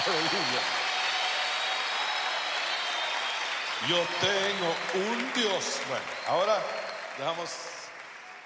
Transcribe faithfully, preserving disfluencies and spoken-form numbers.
Aleluya. Yo tengo un Dios. Bueno, ahora dejamos